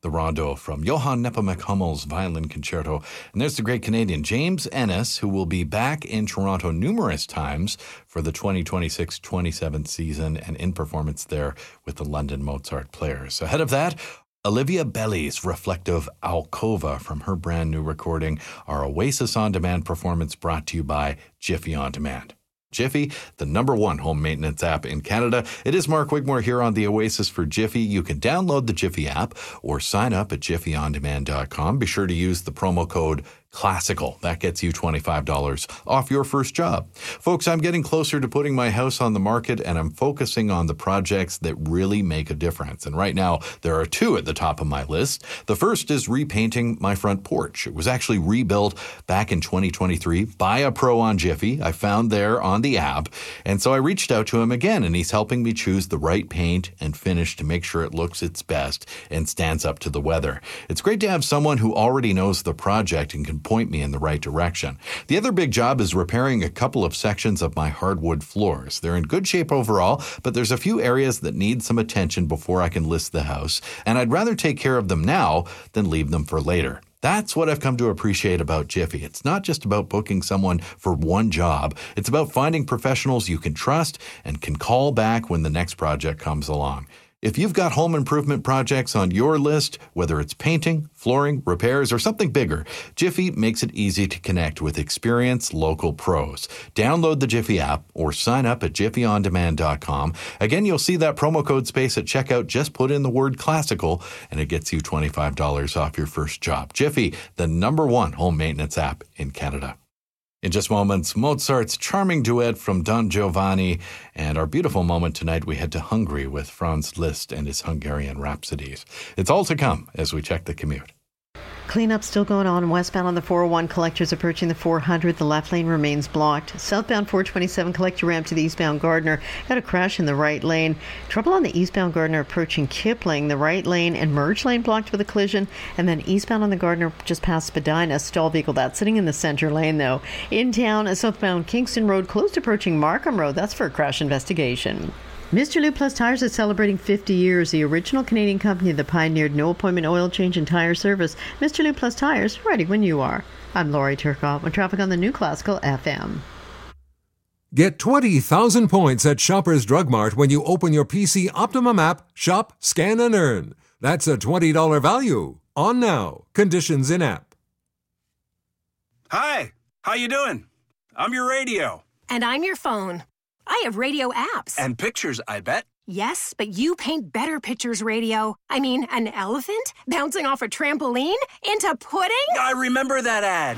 the rondo from Johann Nepomuk Hummel's Violin Concerto. And there's the great Canadian James Ennis, who will be back in Toronto numerous times for the 2026-27 season and in performance there with the London Mozart Players. Ahead of that, Olivia Belli's Reflective Alcova from her brand new recording, our Oasis On Demand performance brought to you by Jiffy On Demand. Jiffy, the #1 home maintenance app in Canada. It is Mark Wigmore here on the Oasis for Jiffy. You can download the Jiffy app or sign up at jiffyondemand.com. Be sure to use the promo code CLASSICAL. That gets you $25 off your first job. Folks, I'm getting closer to putting my house on the market, and I'm focusing on the projects that really make a difference. And right now, there are 2 at the top of my list. The first is repainting my front porch. It was actually rebuilt back in 2023 by a pro on Jiffy. I found there on the app. And so I reached out to him again, and he's helping me choose the right paint and finish to make sure it looks its best and stands up to the weather. It's great to have someone who already knows the project and can point me in the right direction. The other big job is repairing a couple of sections of my hardwood floors. They're in good shape overall, but there's a few areas that need some attention before I can list the house, and I'd rather take care of them now than leave them for later. That's what I've come to appreciate about Jiffy. It's not just about booking someone for one job. It's about finding professionals you can trust and can call back when the next project comes along. If you've got home improvement projects on your list, whether it's painting, flooring, repairs, or something bigger, Jiffy makes it easy to connect with experienced local pros. Download the Jiffy app or sign up at jiffyondemand.com. Again, you'll see that promo code space at checkout. Just put in the word classical and it gets you $25 off your first job. Jiffy, the #1 home maintenance app in Canada. In just moments, Mozart's charming duet from Don Giovanni, and our beautiful moment tonight, we head to Hungary with Franz Liszt and his Hungarian Rhapsodies. It's all to come as we check the commute. Cleanup still going on westbound on the 401. Collectors approaching the 400. The left lane remains blocked. Southbound 427 collector ramp to the eastbound Gardner. Got a crash in the right lane. Trouble on the eastbound Gardner approaching Kipling. The right lane and merge lane blocked with a collision. And then eastbound on the Gardner just past Spadina. Stall vehicle that's sitting in the center lane though. In town, a southbound Kingston Road close to approaching Markham Road. That's for a crash investigation. Mr. Lube Plus Tires is celebrating 50 years. The original Canadian company that pioneered no appointment oil change and tire service. Mr. Lube Plus Tires, ready when you are. I'm Laurie Turcotte with traffic on the New Classical FM. Get 20,000 points at Shoppers Drug Mart when you open your PC Optimum app, shop, scan, and earn. That's a $20 value. On now. Conditions in app. Hi, how you doing? I'm your radio. And I'm your phone. I have radio apps. And pictures, I bet. Yes, but you paint better pictures, radio. I mean, an elephant bouncing off a trampoline into pudding? I remember that ad.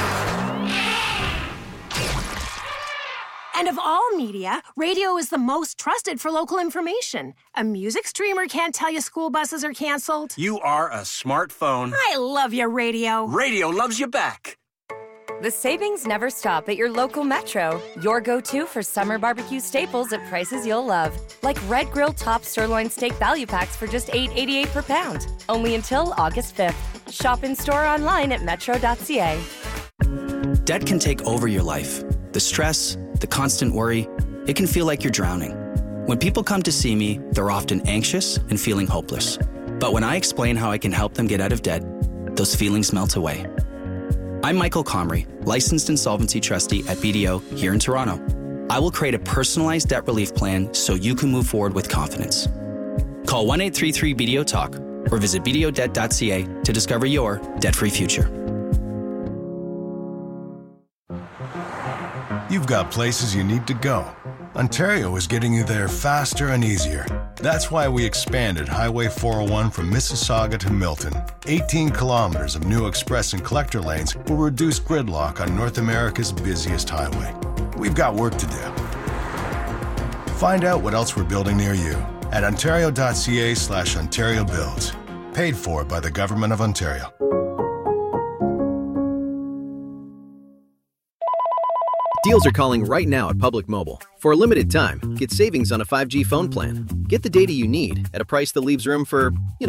And of all media, radio is the most trusted for local information. A music streamer can't tell you school buses are canceled. You are a smartphone. I love you, radio. Radio loves you back. The savings never stop at your local Metro. Your go-to for summer barbecue staples at prices you'll love. Like Red Grill Top Sirloin Steak Value Packs for just $8.88 per pound. Only until August 5th. Shop in-store online at metro.ca. Debt can take over your life. The stress, the constant worry, it can feel like you're drowning. When people come to see me, they're often anxious and feeling hopeless. But when I explain how I can help them get out of debt, those feelings melt away. I'm Michael Comrie, licensed insolvency trustee at BDO here in Toronto. I will create a personalized debt relief plan so you can move forward with confidence. Call 1-833-BDO-TALK or visit bdodebt.ca to discover your debt-free future. You've got places you need to go. Ontario is getting you there faster and easier. That's why we expanded Highway 401 from Mississauga to Milton. 18 kilometers of new express and collector lanes will reduce gridlock on North America's busiest highway. We've got work to do. Find out what else we're building near you at ontario.ca/Ontario Builds. Paid for by the Government of Ontario. Deals are calling right now at Public Mobile. For a limited time, get savings on a 5G phone plan. Get the data you need at a price that leaves room for,